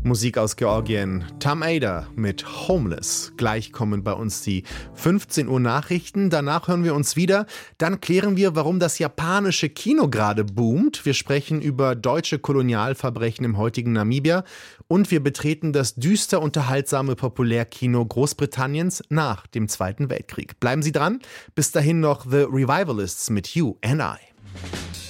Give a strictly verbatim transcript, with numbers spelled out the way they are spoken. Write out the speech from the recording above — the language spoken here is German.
Musik aus Georgien, Tam Ader mit Homeless. Gleich kommen bei uns die fünfzehn Uhr Nachrichten, danach hören wir uns wieder. Dann klären wir, warum das japanische Kino gerade boomt. Wir sprechen über deutsche Kolonialverbrechen im heutigen Namibia und wir betreten das düster unterhaltsame Populärkino Großbritanniens nach dem Zweiten Weltkrieg. Bleiben Sie dran, bis dahin noch The Revivalists mit You and I.